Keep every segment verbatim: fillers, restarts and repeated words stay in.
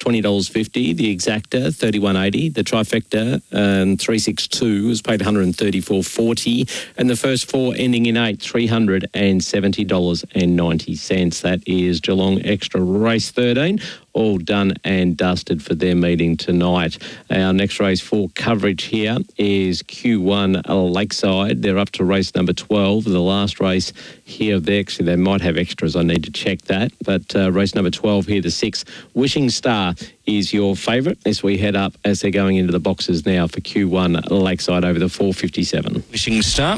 twenty dollars fifty. The Exacta, thirty-one eighty. The Trifecta, um, three sixty-two, was paid one thirty-four forty. And the first four ending in eight, three hundred seventy dollars ninety. That is Geelong Extra Race thirteen. All done and dusted for their meeting tonight. Our next race for coverage here is Q one Lakeside. They're up to race number twelve. The last race here, they actually they might have extras. I need to check that. But uh, race number twelve here, the six, Wishing Star, is your favourite as we head up as they're going into the boxes now for Q one Lakeside over the four fifty-seven. Wishing Star.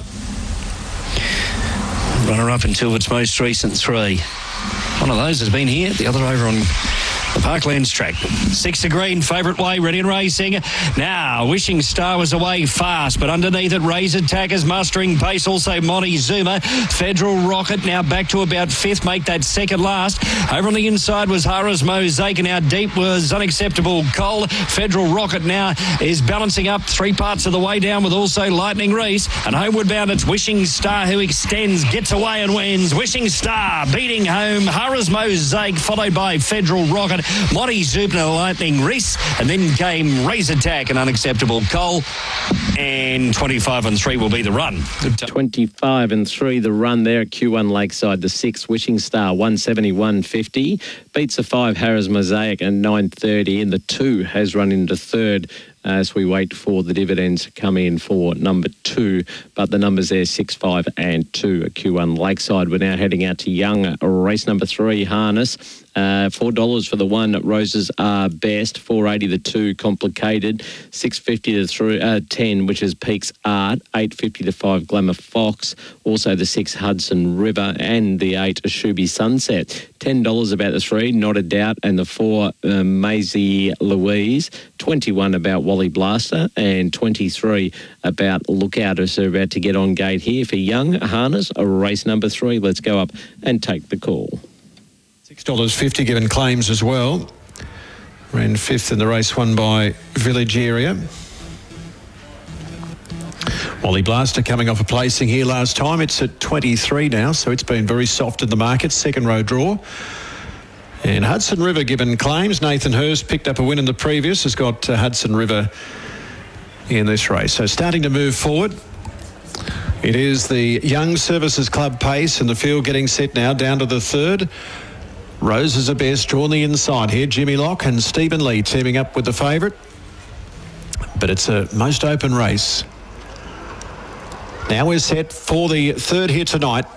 Runner-up until its most recent three. One of those has been here, the other over on the Parklands track. Six to green, favourite way, ready and racing. Now, Wishing Star was away fast, but underneath it, Razor Tackers mustering pace. Also, Monty Zuma. Federal Rocket now back to about fifth, make that second last. Over on the inside was Hara's Mosaic, and out deep was Unacceptable Cole. Federal Rocket now is balancing up three parts of the way down with also Lightning Reese. And homeward bound, it's Wishing Star who extends, gets away and wins. Wishing Star beating home Hara's Mosaic, followed by Federal Rocket, Monty Zubner, Lightning Reese, and then came Razor Tack and Unacceptable Cole. And twenty-five and three will be the run. twenty-five and three the run there at Q one Lakeside. The six, Wishing Star, one seventy-one fifty. Beats the five, Harris Mosaic, and nine thirty. And the two has run into third as we wait for the dividends to come in for number two. But the numbers there, six, five and two at Q one Lakeside. We're now heading out to Young, race number three, Harness. Uh, four dollars for the one, Roses Are Best. four eighty the two, Complicated. six fifty the three, uh, ten, which is Peaks Art. eight fifty the five, Glamour Fox. Also the six, Hudson River. And the eight, Shuby Sunset. ten dollars about the three, Not a Doubt. And the four, uh, Maisie Louise. twenty-one about Wally Blaster. And twenty-three about Lookout, as they're about to get on gate here for Young Harness, race number three. Let's go up and take the call. six dollars fifty given claims as well. Ran fifth in the race won by Village Area. Wally Blaster coming off a placing here last time. It's at twenty-three now, so it's been very soft in the market. Second row draw. And Hudson River given claims. Nathan Hurst picked up a win in the previous. Has got uh, Hudson River in this race. So starting to move forward. It is the Young Services Club pace and the field getting set now down to the third. Roses Are Best drawn the inside here. Jimmy Locke and Stephen Lee teaming up with the favourite. But it's a most open race. Now we're set for the third here tonight.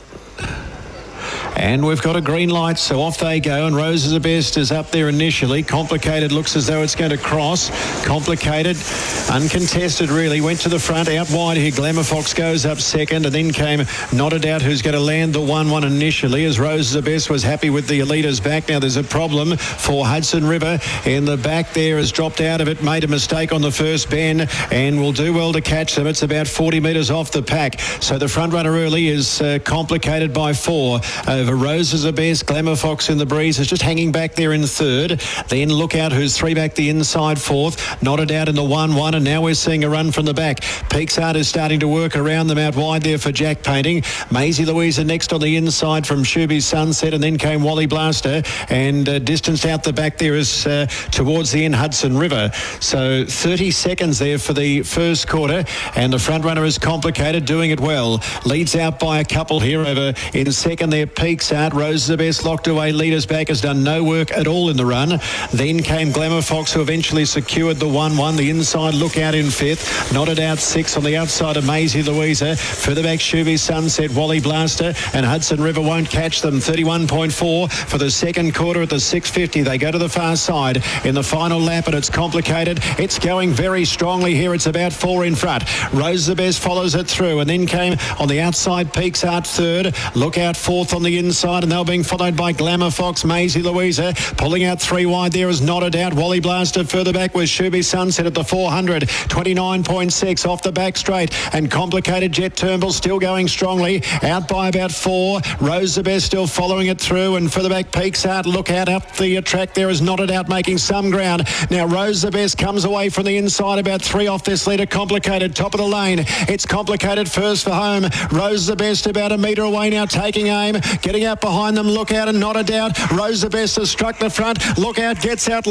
And we've got a green light, so off they go. And Roses Are Best is up there initially. Complicated looks as though it's going to cross. Complicated, uncontested really. Went to the front, out wide here. Glamour Fox goes up second. And then came Not a Doubt, who's going to land the one one initially, as Roses Are Best was happy with the leaders back. Now there's a problem for Hudson River. In the back there has dropped out of it. Made a mistake on the first bend and will do well to catch them. It's about forty metres off the pack. So the front runner early is uh, Complicated by four. Over Roses Are Best. Glamour Fox in the breeze is just hanging back there in third. Then Lookout, who's three back the inside fourth. Not a Doubt in the one one, and now we're seeing a run from the back. Peaks Art is starting to work around them out wide there for Jack Painting. Maisie Louisa next on the inside from Shuby's Sunset, and then came Wally Blaster, and uh, distanced out the back there is uh, towards the end Hudson River. So thirty seconds there for the first quarter, and the front runner is Complicated, doing it well. Leads out by a couple here. Over in second there, Peaks Art. Roses Are Best locked away. Leaders back, has done no work at all in the run. Then came Glamour Fox, who eventually secured the one one. The inside Lookout in fifth. Not a Doubt six on the outside of Maisie Louisa. Further back Shuby Sunset, Wally Blaster, and Hudson River won't catch them. thirty-one point four for the second quarter at the six fifty. They go to the far side in the final lap, and it's Complicated. It's going very strongly here. It's about four in front. Roses Are Best follows it through, and then came on the outside Peaks Art third. Lookout fourth on the inside, and they're being followed by Glamour Fox. Maisie Louisa pulling out three wide there is Not a Doubt. Wally Blaster further back with Shuby Sunset at the four hundred. twenty-nine point six off the back straight, and Complicated. Jet Turnbull still going strongly, out by about four. Roses Are Best still following it through, and further back Peaks Art. Lookout up the track there is Not a Doubt making some ground. Now Roses Are Best comes away from the inside, about three off this leader. Complicated top of the lane. It's Complicated first for home. Roses Are Best about a metre away now, taking aim, getting out behind them. Lookout and Not a Doubt. Roses Are Best has struck the front. Lookout gets out